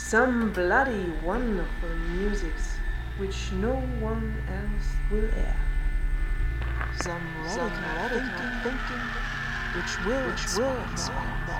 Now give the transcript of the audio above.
some bloody wonderful musics which no one else will air. Some radical thinking which will expand